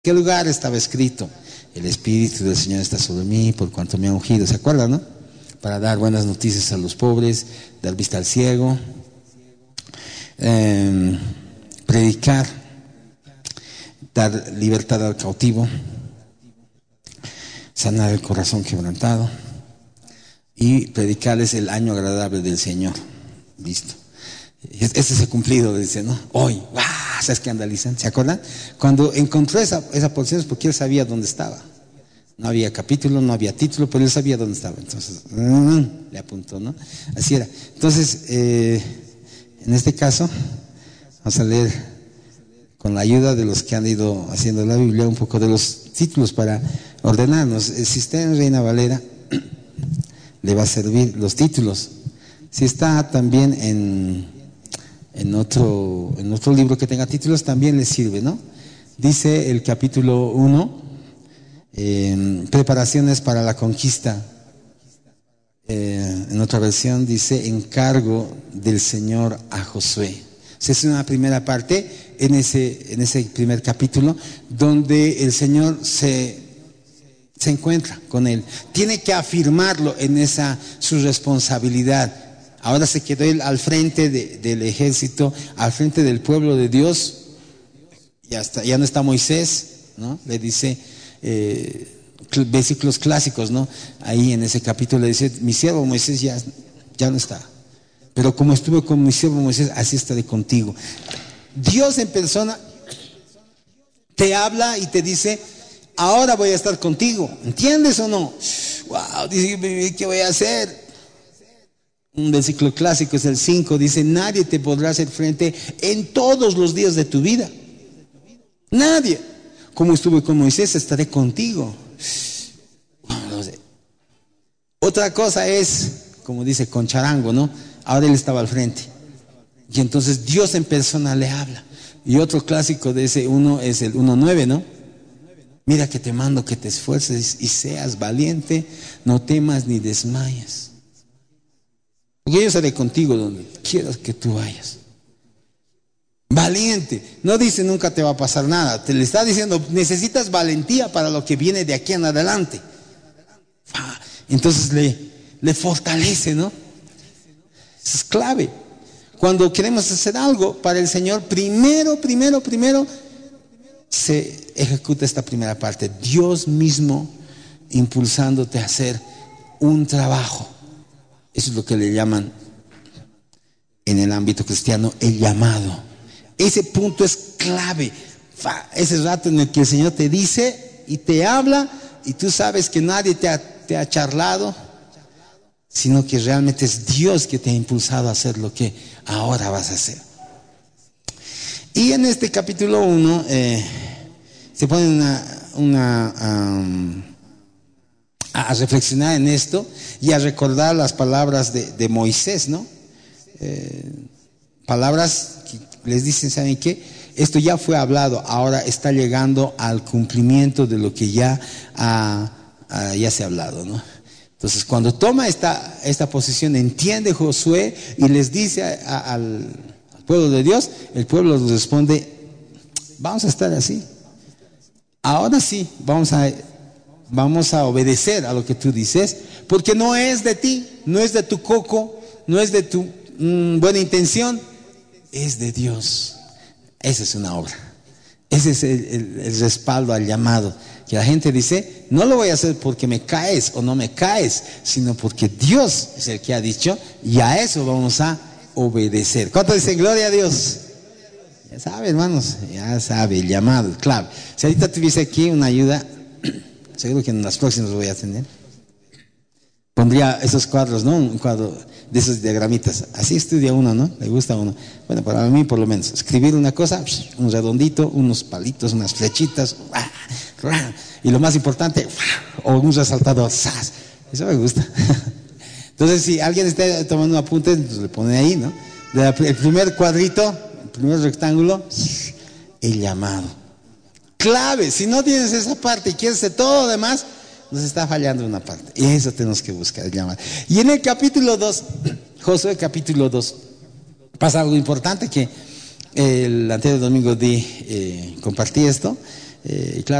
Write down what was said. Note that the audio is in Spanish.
¿Qué lugar estaba escrito? El Espíritu del Señor está sobre mí por cuanto me ha ungido. ¿Se acuerdan, no? Para dar buenas noticias a los pobres, dar vista al ciego, predicar, dar libertad al cautivo, sanar el corazón quebrantado y predicarles el año agradable del Señor. Listo. Este se ha cumplido, dice, ¿no? Hoy, ¡guau! Se escandalizan. ¿Se acuerdan? Cuando encontró esa porción es porque él sabía dónde estaba. No había capítulo, no había título, pero él sabía dónde estaba. Entonces, le apuntó, ¿no? Así era. Entonces, en este caso, vamos a leer con la ayuda de los que han ido haciendo la Biblia un poco de los títulos para ordenarnos. Si está en Reina Valera, le va a servir los títulos. Si está también en otro libro que tenga títulos, también le sirve, ¿no? Dice el capítulo 1, preparaciones para la conquista. En otra versión dice encargo del Señor a Josué. O sea, es una primera parte en ese primer capítulo donde el Señor se encuentra con él. Tiene que afirmarlo en su responsabilidad. Ahora se quedó él al frente del ejército, al frente del pueblo de Dios. Ya no está Moisés, ¿no? Le dice versículos clásicos, ¿no? Ahí en ese capítulo le dice, mi siervo Moisés ya no está. Pero como estuve con mi siervo Moisés, así estaré contigo. Dios en persona te habla y te dice, ahora voy a estar contigo. ¿Entiendes o no? Wow, dice, ¿qué voy a hacer? Un versículo clásico es el 5, dice, nadie te podrá hacer frente en todos los días de tu vida. Nadie. Como estuve con Moisés, estaré contigo. Otra cosa es, como dice, con charango, ¿no? Ahora él estaba al frente. Y entonces Dios en persona le habla. Y otro clásico de ese uno es el 1:9, ¿no? Mira que te mando que te esfuerces y seas valiente, no temas ni desmayes. Porque yo estaré contigo donde quieras que tú vayas. Valiente. No dice nunca te va a pasar nada. Te le está diciendo, necesitas valentía para lo que viene de aquí en adelante. Entonces le fortalece, ¿no? Eso es clave. Cuando queremos hacer algo para el Señor, primero se ejecuta esta primera parte. Dios mismo impulsándote a hacer un trabajo. Eso es lo que le llaman en el ámbito cristiano el llamado. Ese punto es clave. Ese rato en el que el Señor te dice y te habla y tú sabes que nadie te ha charlado, sino que realmente es Dios que te ha impulsado a hacer lo que ahora vas a hacer. Y en este capítulo 1 se pone a reflexionar en esto y a recordar las palabras de Moisés, ¿no? Palabras que les dicen, ¿saben qué? Esto ya fue hablado, ahora está llegando al cumplimiento de lo que ya se ha hablado, ¿no? Entonces, cuando toma esta posición, entiende Josué y les dice al pueblo de Dios, el pueblo les responde, vamos a estar así. Ahora sí, vamos a obedecer a lo que tú dices, porque no es de ti, no es de tu coco, no es de tu buena intención, es de Dios. Esa es una obra. Ese es el respaldo al llamado. Que la gente dice, no lo voy a hacer porque me caes o no me caes, sino porque Dios es el que ha dicho y a eso vamos a obedecer. ¿Cuánto dicen gloria a Dios? Ya sabe, hermanos, ya sabe, el llamado, el clave. Si ahorita tuviese aquí una ayuda, seguro que en las próximas lo voy a tener. Pondría esos cuadros, ¿no? Un cuadro de esos diagramitas. Así estudia uno, ¿no? Le gusta a uno. Bueno, para mí por lo menos. Escribir una cosa, un redondito, unos palitos, unas flechitas. Y lo más importante, o un resaltador. Eso me gusta. Entonces, si alguien está tomando un apunte, pues le pone ahí, ¿no? El primer cuadrito, el primer rectángulo, el llamado. Clave. Si no tienes esa parte y quieres hacer todo lo demás, nos está fallando una parte. Y eso tenemos que buscar, el llamado. Y en el capítulo 2, Josué capítulo 2, pasa algo importante que el anterior domingo compartí esto. claro.